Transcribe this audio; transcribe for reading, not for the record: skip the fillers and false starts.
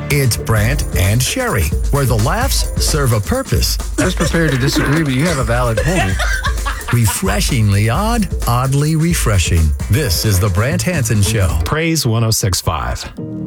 It's Brant and Sherry, where the laughs serve a purpose. I was prepared to disagree, but you have a valid point. Refreshingly odd, oddly refreshing. This is the Brant Hansen Show. Praise 106.5.